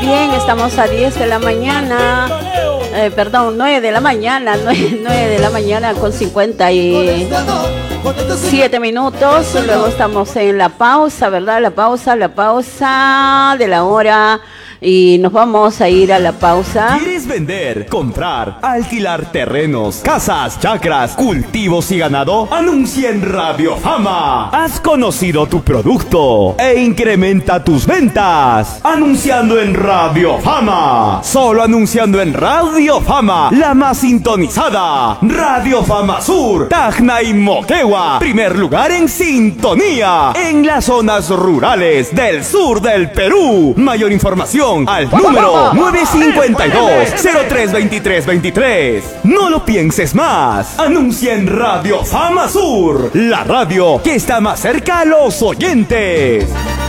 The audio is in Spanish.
Bien, estamos a 10 de la mañana. Perdón, 9 de la mañana, 9 de la mañana con 57 minutos. Luego estamos en la pausa, ¿verdad? La pausa de la hora. Y nos vamos a ir a la pausa. ¿Quieres vender, comprar, alquilar terrenos, casas, chacras, cultivos y ganado? Anuncia en Radio Fama. Has conocido tu producto e incrementa tus ventas. Anunciando en Radio Fama. Solo anunciando en Radio Fama, la más sintonizada. Radio Fama Sur, Tacna y Moquegua. Primer lugar en sintonía en las zonas rurales del sur del Perú. Mayor información al número 952-032323. No lo pienses más. Anuncia en Radio Fama Sur, la radio que está más cerca a los oyentes.